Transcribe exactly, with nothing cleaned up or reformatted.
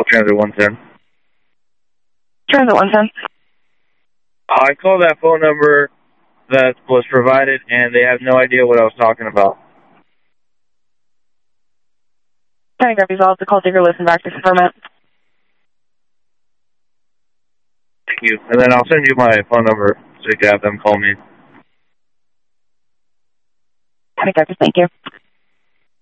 Transit one ten. Transit one ten. I called that phone number that was provided, and they have no idea what I was talking about. County Deputies, I'll have to call Digger listen back to confirm it. Thank you. And then I'll send you my phone number so you can have them call me. County Deputies, thank you.